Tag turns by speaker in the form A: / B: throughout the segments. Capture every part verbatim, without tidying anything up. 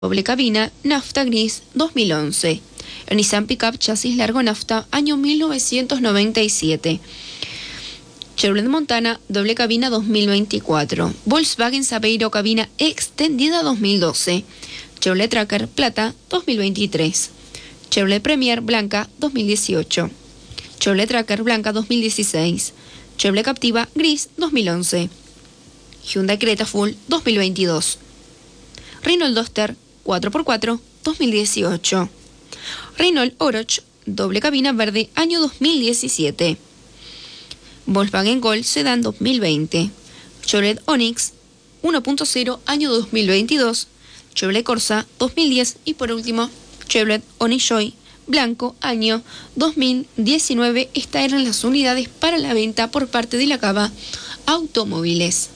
A: Doble cabina, nafta gris, dos mil once. El Nissan Pickup chasis largo nafta, año mil novecientos noventa y siete. Chevrolet Montana, doble cabina dos mil veinticuatro. Volkswagen Saveiro, cabina extendida dos mil doce. Chevrolet Tracker plata dos mil veintitrés. Chevrolet Premier blanca dos mil dieciocho. Chevrolet Tracker blanca dos mil dieciséis. Chevrolet Captiva gris dos mil once. Hyundai Creta Full dos mil veintidós. Renault Duster cuatro por cuatro dos mil dieciocho. Renault Oroch doble cabina verde año dos mil diecisiete. Volkswagen Gol Sedan dos mil veinte. Chevrolet Onix uno punto cero año dos mil veintidós. Chevrolet Corsa dos mil diez y por último Chevrolet Onix Joy blanco año dos mil diecinueve. Estas eran las unidades para la venta por parte de la Cava Automóviles.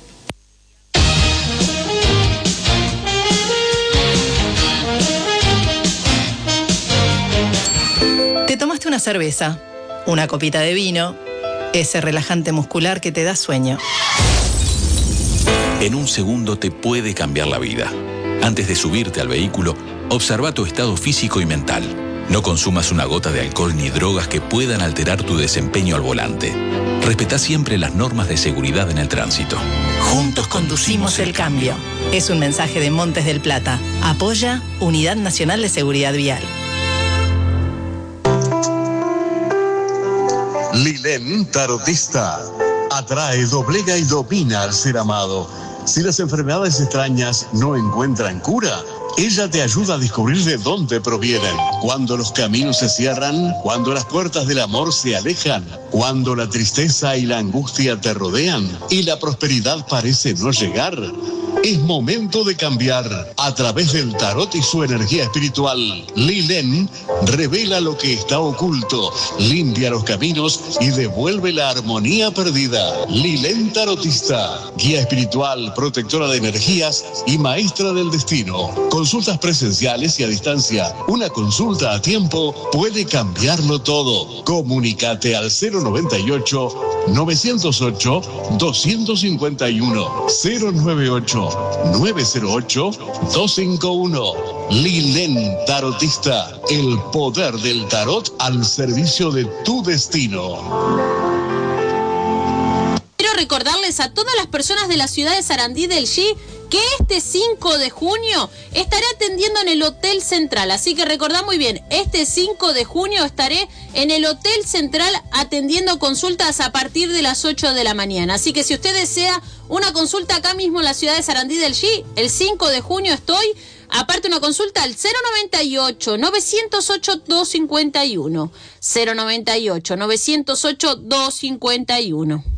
B: Te tomaste una cerveza, una copita de vino, ese relajante muscular que te da sueño.
C: En un segundo te puede cambiar la vida. Antes de subirte al vehículo, observa tu estado físico y mental. No consumas una gota de alcohol ni drogas que puedan alterar tu desempeño al volante. Respetá siempre las normas de seguridad en el tránsito.
B: Juntos conducimos el cambio. Es un mensaje de Montes del Plata. Apoya Unidad Nacional de Seguridad Vial.
D: Lilén Tarotista atrae, doblega y domina al ser amado. Si las enfermedades extrañas no encuentran cura, ella te ayuda a descubrir de dónde provienen. Cuando los caminos se cierran, cuando las puertas del amor se alejan, cuando la tristeza y la angustia te rodean y la prosperidad parece no llegar, es momento de cambiar. A través del tarot y su energía espiritual, Lilén revela lo que está oculto, limpia los caminos y devuelve la armonía perdida. Lilén Tarotista, guía espiritual, protectora de energías y maestra del destino. Consultas presenciales y a distancia. Una consulta a tiempo puede cambiarlo todo. Comunícate al cero noventa y ocho, novecientos ocho, doscientos cincuenta y uno, cero noventa y ocho, nueve cero ocho, doscientos cincuenta y uno. Lilén Tarotista, el poder del tarot al servicio de tu destino.
E: Quiero recordarles a todas las personas de la ciudad de Sarandí del G que este cinco de junio estaré atendiendo en el Hotel Central. Así que recordá muy bien, este cinco de junio estaré en el Hotel Central atendiendo consultas a partir de las ocho de la mañana. Así que si usted desea una consulta acá mismo en la ciudad de Sarandí del G, el cinco de junio estoy. Aparte una consulta al cero noventa y ocho, novecientos ocho, doscientos cincuenta y uno. cero noventa y ocho, novecientos ocho, doscientos cincuenta y uno.